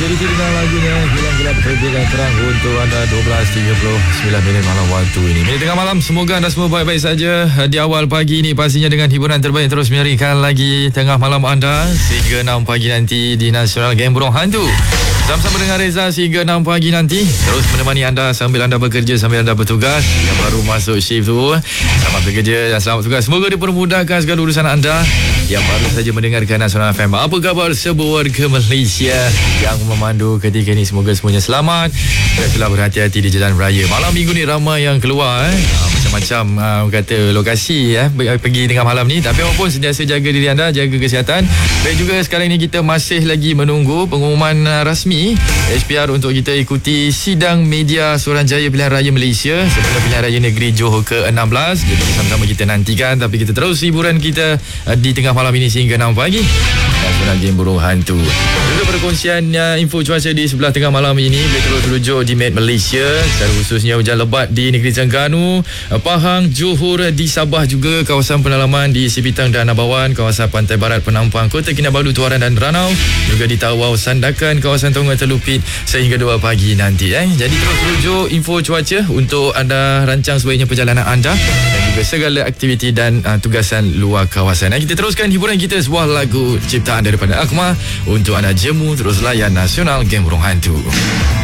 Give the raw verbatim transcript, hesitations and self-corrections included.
Jadi dengan lagunya Hilang Gelap Terbitkan Terang untuk anda dua belas tiga puluh sembilan minit malam waktu ini. Minit tengah malam, semoga anda semua baik-baik saja. Di awal pagi ini pastinya dengan hiburan terbaik terus menyerikan lagi tengah malam anda sehingga enam pagi nanti di Nasional Game Burung Hantu. Sama-sama dengan Reza sehingga enam pagi nanti terus menemani anda sambil anda bekerja, sambil anda bertugas. Yang baru masuk shift tu, selamat bekerja dan selamat bertugas. Semoga dipermudahkan segala urusan anda yang baru saja mendengarkan Nasional F M. Apa khabar sebuah Malaysia yang memandu ketika ini? Semoga semuanya selamat dan selalu berhati-hati di jalan raya. Malam minggu ni ramai yang keluar eh. ha, Macam-macam uh, kata lokasi eh, pergi tengah malam ni. Tapi apapun sentiasa jaga diri anda, jaga kesihatan. Dan juga sekarang ni kita masih lagi menunggu pengumuman uh, rasmi H P R untuk kita ikuti sidang media Suruhanjaya Pilihan Raya Malaysia sebelum Pilihan Raya Negeri Johor ke enam belas. Jadi sama-sama kita nantikan. Tapi kita terus hiburan kita uh, di tengah malam ini sehingga enam pagi. Nasional Game Burung Hantu. Juga perkongsian uh, info cuaca di sebelah tengah malam ini boleh terus rujuk di Met Malaysia, secara khususnya hujan lebat di negeri Terengganu, uh, Pahang, Johor, di Sabah juga, kawasan penalaman di Sipitang dan Nabawan, kawasan pantai barat Penampang, Kota Kinabalu, Tuaran dan Ranau, juga di Tawau, Sandakan, kawasan Tonga, Telupit sehingga dua pagi nanti eh. Jadi terus rujuk info cuaca untuk anda rancang sebaiknya perjalanan anda dan juga segala aktiviti dan uh, tugasan luar kawasan eh. Kita teruskan hiburan kita, sebuah lagu ciptaan daripada Akmal untuk anda jemu terus layan Nasional Game Burung Hantu.